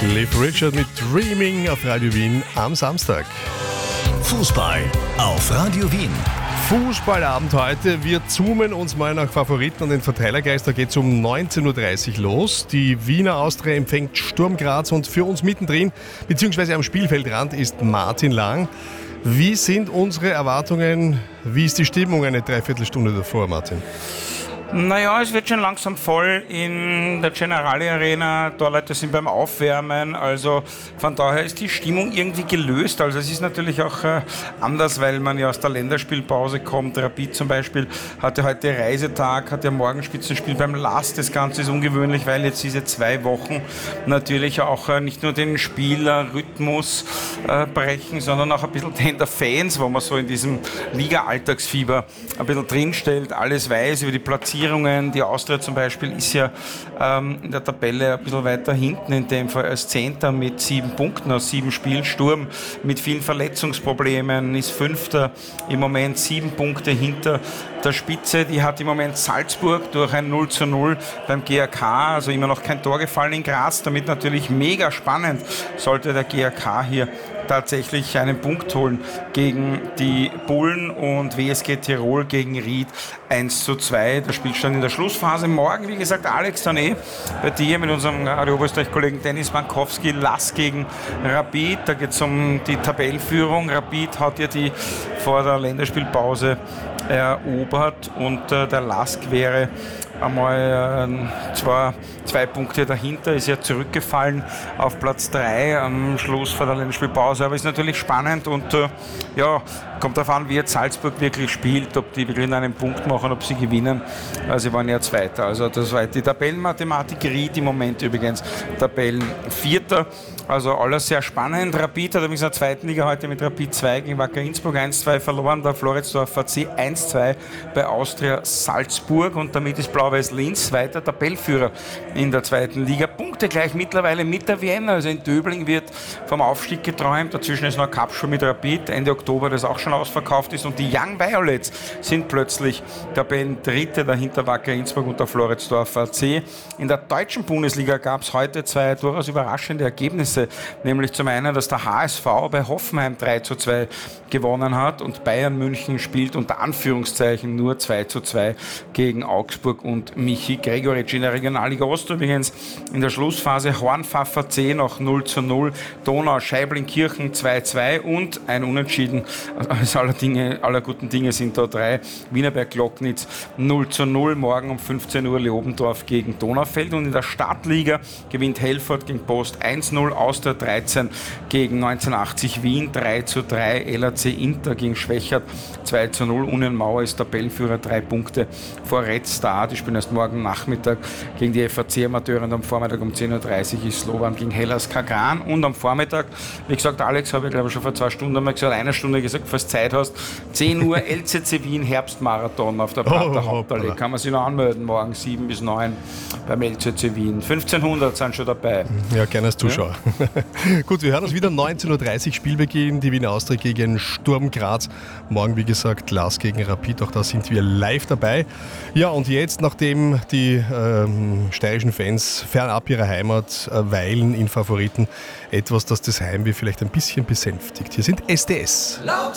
Cliff Richard mit Dreaming auf Radio Wien am Samstag. Fußball auf Radio Wien. Fußballabend heute. Wir zoomen uns mal nach Favoriten und den Verteilergeist. Da geht es um 19.30 Uhr los. Die Wiener Austria empfängt Sturm Graz und für uns mittendrin, beziehungsweise am Spielfeldrand, ist Martin Lang. Wie sind unsere Erwartungen? Wie ist die Stimmung eine Dreiviertelstunde davor, Martin? Naja, es wird schon langsam voll in der Generali Arena. Da Leute sind beim Aufwärmen. Also von daher ist die Stimmung irgendwie gelöst. Also es ist natürlich auch anders, weil man ja aus der Länderspielpause kommt. Rapid zum Beispiel hatte heute Reisetag, hat ja morgen Spitzenspiel beim LASK. Das Ganze ist ungewöhnlich, weil jetzt diese 2 Wochen natürlich auch nicht nur den Spielerrhythmus brechen, sondern auch ein bisschen den der Fans, wo man so in diesem Liga-Alltagsfieber ein bisschen drinstellt, alles weiß über die Platzierungen. Die Austria zum Beispiel ist ja in der Tabelle ein bisschen weiter hinten, in dem Fall als 10. mit 7 Punkten aus 7 Spielen. Sturm mit vielen Verletzungsproblemen ist 5. im Moment 7 Punkte hinter der Spitze. Die hat im Moment Salzburg durch ein 0:0 beim GAK, also immer noch kein Tor gefallen in Graz. Damit natürlich mega spannend, sollte der GAK hier tatsächlich einen Punkt holen gegen die Bullen, und WSG Tirol gegen Ried 1:2. Der Spielstand in der Schlussphase. Morgen, wie gesagt, Alex, dann bei dir mit unserem Radio Oberösterreich-Kollegen Dennis Bankowski, LASK gegen Rapid. Da geht es um die Tabellenführung. Rapid hat ja die vor der Länderspielpause erobert, und der LASK wäre einmal zwar 2 Punkte dahinter, ist ja zurückgefallen auf Platz 3 am Schluss vor der Länderspielpause, aber ist natürlich spannend, und kommt darauf an, wie jetzt Salzburg wirklich spielt, ob die wirklich einen Punkt machen, ob sie gewinnen. Sie waren ja Zweiter, also das war die Tabellenmathematik. Ried im Moment übrigens Tabellenvierter, also alles sehr spannend. Rapid hat übrigens in der zweiten Liga heute mit Rapid 2 gegen Wacker Innsbruck 1:2 verloren, der Floridsdorfer C 1:2 bei Austria Salzburg, und damit ist Blau-Weiß Linz weiter Tabellführer in der zweiten Liga. Punkte gleich mittlerweile mit der Vienna, also in Döbling wird vom Aufstieg geträumt. Dazwischen ist noch ein Cup-Spiel mit Rapid Ende Oktober, das auch schon ausverkauft ist, und die Young Violets sind plötzlich Tabellendritte, dahinter Wacker Innsbruck und der Floridsdorfer C. In der deutschen Bundesliga gab es heute 2 durchaus überraschende Ergebnisse, nämlich zum einen, dass der HSV bei Hoffenheim 3:2 gewonnen hat, und Bayern München spielt unter Anführungszeichen nur 2:2 gegen Augsburg und Michi Gregoritsch. In der Regionalliga Ost übrigens in der Schlussphase Hornpfaffer C noch 0:0, Donau Scheibling-Kirchen 2:2 und ein Unentschieden. Also aller guten Dinge sind da 3. Wienerberg-Glocknitz 0:0, morgen um 15 Uhr Leobendorf gegen Donaufeld, und in der Stadtliga gewinnt Helford gegen Post 1:0, Austria 13 gegen 1980 Wien 3:3, LAC Inter gegen Schwächert 2:0, Union Mauer ist Tabellenführer 3 Punkte vor Red Star, die spielen erst morgen Nachmittag gegen die FAC-Amateure, und am Vormittag um 10:30 Uhr ist Slovan gegen Hellas Kagran, und am Vormittag, wie gesagt, Alex, habe ich glaube ich schon vor 2 Stunden einmal gesagt, 1 Stunde gesagt, falls Zeit hast, 10 Uhr LCC Wien Herbstmarathon auf der Prater Hauptallee. Kann man sich noch anmelden, morgen 7 bis 9 beim LCC Wien. 1500 sind schon dabei. Ja, gerne als Zuschauer. Ja. Gut, wir hören uns wieder 19:30 Uhr Spielbeginn, die Wiener Austria gegen Sturm Graz. Morgen, wie gesagt, LASK gegen Rapid, auch da sind wir live dabei. Ja, und jetzt, nachdem die steirischen Fans fernab ihrer Heimat weilen in Favoriten, etwas, das das Heimweh vielleicht ein bisschen besänftigt. Hier sind SDS.